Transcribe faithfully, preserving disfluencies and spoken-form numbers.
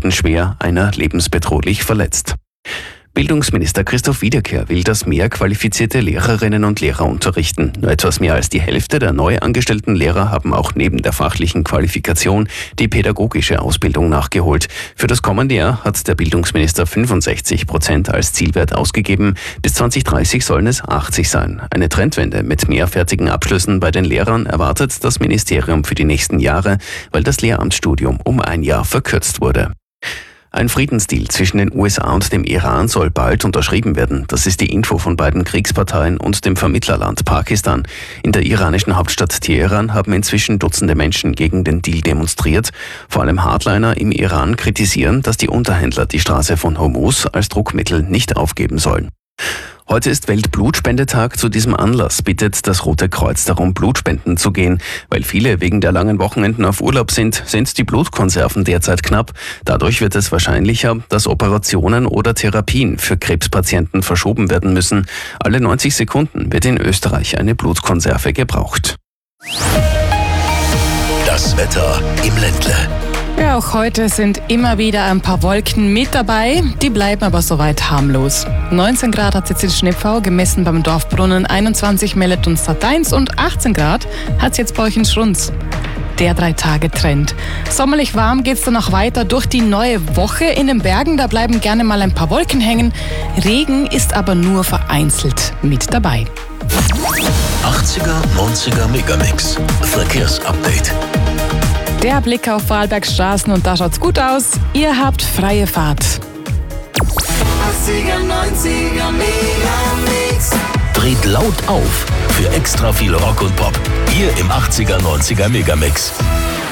wurden schwer, einer lebensbedrohlich verletzt. Bildungsminister Christoph Wiederkehr will, dass mehr qualifizierte Lehrerinnen und Lehrer unterrichten. Nur etwas mehr als die Hälfte der neu angestellten Lehrer haben auch neben der fachlichen Qualifikation die pädagogische Ausbildung nachgeholt. Für das kommende Jahr hat der Bildungsminister fünfundsechzig Prozent als Zielwert ausgegeben. Bis zwanzig dreißig sollen es achtzig sein. Eine Trendwende mit mehr fertigen Abschlüssen bei den Lehrern erwartet das Ministerium für die nächsten Jahre, weil das Lehramtsstudium um ein Jahr verkürzt wurde. Ein Friedensdeal zwischen den U S A und dem Iran soll bald unterschrieben werden. Das ist die Info von beiden Kriegsparteien und dem Vermittlerland Pakistan. In der iranischen Hauptstadt Teheran haben inzwischen Dutzende Menschen gegen den Deal demonstriert. Vor allem Hardliner im Iran kritisieren, dass die Unterhändler die Straße von Hormuz als Druckmittel nicht aufgeben sollen. Heute ist Weltblutspendetag. Zu diesem Anlass bittet das Rote Kreuz darum, Blutspenden zu gehen. Weil viele wegen der langen Wochenenden auf Urlaub sind, sind die Blutkonserven derzeit knapp. Dadurch wird es wahrscheinlicher, dass Operationen oder Therapien für Krebspatienten verschoben werden müssen. Alle neunzig Sekunden wird in Österreich eine Blutkonserve gebraucht. Das Wetter im Ländle. Ja, auch heute sind immer wieder ein paar Wolken mit dabei. Die bleiben aber soweit harmlos. neunzehn Grad hat es jetzt in Schnippau, gemessen beim Dorfbrunnen, einundzwanzig Mellet und Stadt eins und achtzehn Grad hat es jetzt bei euch in Schrunz. Der Drei-Tage-Trend. Sommerlich warm geht es dann auch weiter durch die neue Woche. In den Bergen, da bleiben gerne mal ein paar Wolken hängen. Regen ist aber nur vereinzelt mit dabei. achtziger, neunziger Megamix. Verkehrsupdate. Der Blick auf Vorarlbergs Straßen und da schaut's gut aus. Ihr habt freie Fahrt. achtziger, neunziger Megamix. Dreht laut auf für extra viel Rock und Pop. Hier im achtziger, neunziger Megamix.